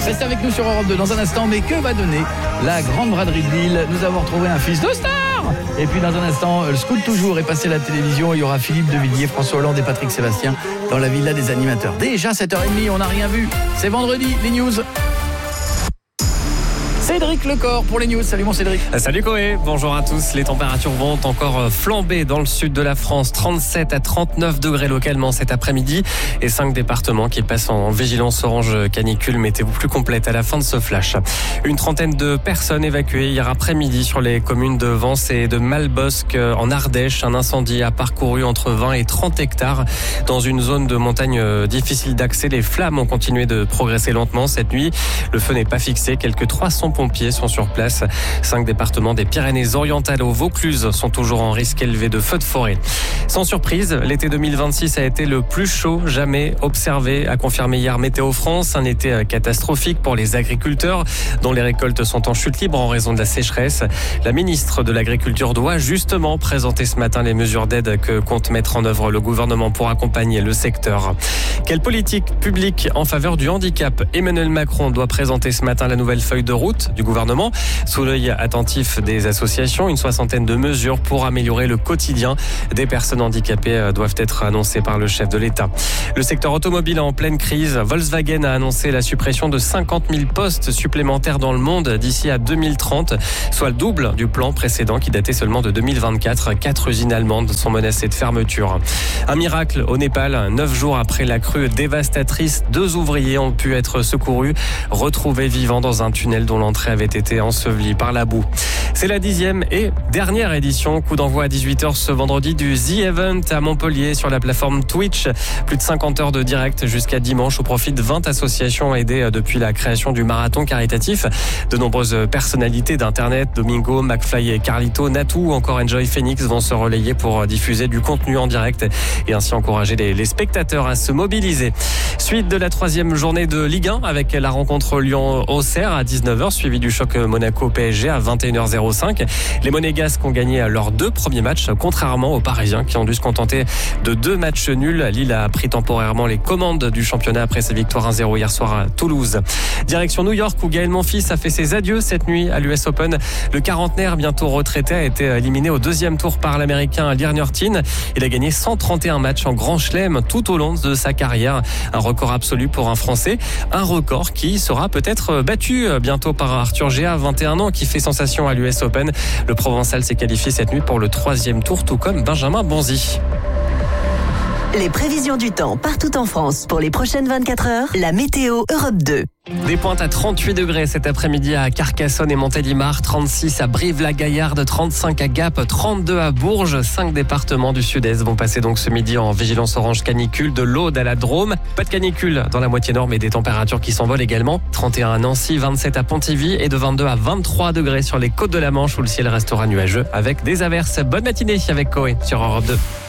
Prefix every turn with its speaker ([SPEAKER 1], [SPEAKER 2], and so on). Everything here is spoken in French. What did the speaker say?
[SPEAKER 1] Restez avec nous sur Europe 2 dans un instant. Mais que va donner la grande braderie de Lille? Nous avons retrouvé un fils de star. Et puis dans un instant, le scout toujours est passé à la télévision. Il y aura Philippe de Villiers, François Hollande et Patrick Sébastien dans la villa des animateurs. Déjà 7h30, on n'a rien vu. C'est vendredi, les news. Cédric Lecor pour les news. Salut mon Cédric.
[SPEAKER 2] Salut Koé, bonjour à tous. Les températures vont encore flamber dans le sud de la France. 37 à 39 degrés localement cet après-midi et 5 départements qui passent en vigilance orange canicule. Météo plus complète à la fin de ce flash. Une trentaine de personnes évacuées hier après-midi sur les communes de Vence et de Malbosc en Ardèche. Un incendie a parcouru entre 20 et 30 hectares dans une zone de montagne difficile d'accès. Les flammes ont continué de progresser lentement cette nuit. Le feu n'est pas fixé. Quelques 300 pompiers sont sur place. 5 départements des Pyrénées-Orientales au Vaucluse sont toujours en risque élevé de feux de forêt. Sans surprise, l'été 2026 a été le plus chaud jamais observé, a confirmé hier Météo France. Un été catastrophique pour les agriculteurs dont les récoltes sont en chute libre en raison de la sécheresse. La ministre de l'Agriculture doit justement présenter ce matin les mesures d'aide que compte mettre en œuvre le gouvernement pour accompagner le secteur. Quelle politique publique en faveur du handicap? Emmanuel Macron doit présenter ce matin la nouvelle feuille de route du gouvernement. Sous l'œil attentif des associations, une soixantaine de mesures pour améliorer le quotidien des personnes handicapées doivent être annoncées par le chef de l'État. Le secteur automobile est en pleine crise. Volkswagen a annoncé la suppression de 50 000 postes supplémentaires dans le monde d'ici à 2030, soit le double du plan précédent qui datait seulement de 2024. 4 usines allemandes sont menacées de fermeture. Un miracle au Népal. 9 jours après la crue dévastatrice, 2 ouvriers ont pu être secourus, retrouvés vivants dans un tunnel dont l'entrée avait été ensevelie par la boue. C'est la 10e et dernière édition. Coup d'envoi à 18h ce vendredi du The Event à Montpellier sur la plateforme Twitch. Plus de 50 heures de direct jusqu'à dimanche au profit de 20 associations aidées depuis la création du marathon caritatif. De nombreuses personnalités d'Internet, Domingo, McFly et Carlito, Natou ou encore Enjoy Phoenix vont se relayer pour diffuser du contenu en direct et ainsi encourager les spectateurs à se mobiliser. Suite de la 3e journée de Ligue 1 avec la rencontre Lyon-Auxerre à 19h, suivi du choc Monaco-PSG à 21h05. Les Monégasques ont gagné leurs 2 premiers matchs, contrairement aux Parisiens qui ont dû se contenter de 2 matchs nuls. Lille a pris temporairement les commandes du championnat après sa victoire 1-0 hier soir à Toulouse. Direction New York où Gaël Monfils a fait ses adieux cette nuit à l'US Open. Le quarantenaire, bientôt retraité, a été éliminé au 2e tour par l'Américain Lir Nurtin. Il a gagné 131 matchs en Grand Chelem tout au long de sa carrière. Un record absolu pour un Français. Un record qui sera peut-être battu bientôt par Arthur Géat, 21 ans, qui fait sensation à l'US Open. Le Provençal s'est qualifié cette nuit pour le 3e tour, tout comme Benjamin Bonzi.
[SPEAKER 3] Les prévisions du temps partout en France pour les prochaines 24 heures. La météo Europe 2.
[SPEAKER 2] Des pointes à 38 degrés cet après-midi à Carcassonne et Montélimar, 36 à Brive-la-Gaillarde, 35 à Gap, 32 à Bourges. 5 départements du sud-est vont passer donc ce midi en vigilance orange canicule, de l'Aude à la Drôme. Pas de canicule dans la moitié nord, mais des températures qui s'envolent également. 31 à Nancy, 27 à Pontivy et de 22 à 23 degrés sur les côtes de la Manche où le ciel restera nuageux avec des averses. Bonne matinée avec Koé sur Europe 2.